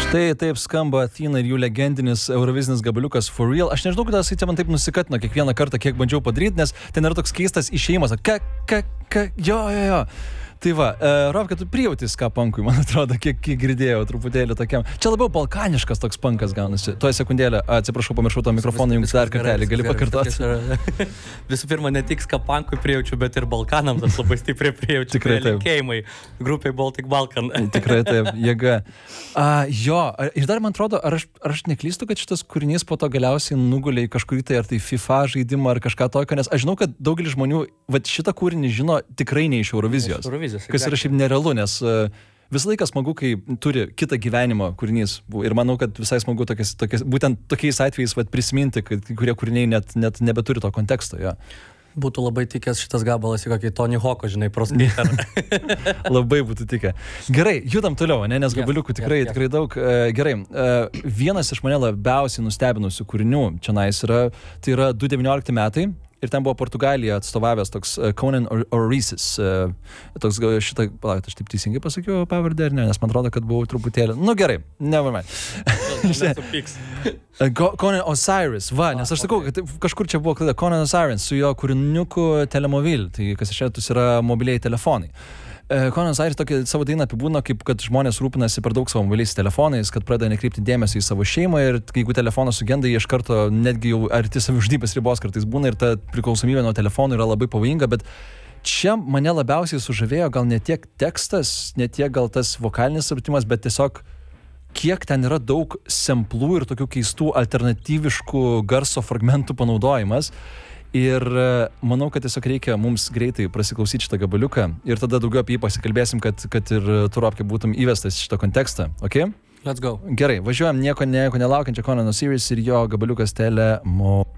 Štai taip skamba Athena ir jų legendinis eurovizinis gabaliukas For Real. Aš nežinau, kodėl jisai man taip nusikatino kiekvieną kartą, kiek bandžiau padaryti, nes ten yra toks keistas išėjimas. Jo. Tai va, Rovka, tu prijauti ska punkui, man atrodo, kiek girdėjau truputėlį tokiam. Čia labiau balkaniškas toks punkas gaunasi. Tuoj sekundėlę, atsiprašau, pamiršau to mikrofoną, jums dar kartelį, gali pakartoti. Visų pirma, ne tik ska punkui prijaučiu, bet ir Balkanams aš labai stipriai prijaučiu. Tikrai taip. Linkėjimai grupiai Baltic Balkan. Tikrai taip, jėga. Jo, ir dar man atrodo, ar aš neklystu, kad šitas kūrinys po to galiausiai nugulė į kažkurį tai, ar tai FIFA žaidimą, ar kažką tokio, nes aš žinau, kad daugelis žmonių šitą kūrinį žino tikrai ne iš Eurovizijos. Kas yra šiaip nerealu, nes visą laiką smagu, kai turi kitą gyvenimą kūrinys. Ir manau, kad visai smagu būtent tokiais atvejais prisiminti, kad kurie kūriniai net nebeturi to konteksto. Ja. Būtų labai tikęs šitas gabalas į kokį Tony Hawko, žinai, proskaterą. Labai būtų tikę. Gerai, judam toliau, ne? Nes gabaliukų tikrai daug. Gerai, vienas iš mane labiausiai nustebinusių kūrinių čionais tai yra 2019 metai. Ir ten buvo Portugalija atstovavęs toks Conan Osiris. Toks šitą, palauk, aš taip teisingai pasakiau pavardę, ar ne? Nes man atrodo, kad buvau truputėlį. Nu gerai, nevermind. Conan Osiris, va, nes aš sakau, kad kažkur čia buvo klaida. Conan Osiris su jo kūriniuku Telemovil, tai kas išėtus yra mobiliai telefonai. Conan Osiris tokį savo dainą apibūdino, kaip kad žmonės rūpinasi per daug savo mobiliais telefonais, kad pradeda nekreipti dėmesio į savo šeimą ir jeigu telefonas sugenda, jie iš karto netgi jau arti savižudybės ribos kartais būna ir ta priklausomybė nuo telefonų yra labai pavojinga, bet čia mane labiausiai sužavėjo gal ne tiek tekstas, ne tiek gal tas vokalinis supratimas, bet tiesiog kiek ten yra daug semplų ir tokių keistų alternatyviškų garso fragmentų panaudojimas. Ir manau, kad tiesiog reikia mums greitai prasiklausyti šitą gabaliuką ir tada daugiau apie jį pasikalbėsim, kad ir tu, Ropke, būtum įvestas šitą kontekstą. Ok? Let's go. Gerai, važiuojam nieko nelaukiančią Conan Osiris ir jo gabaliukas Telemovil.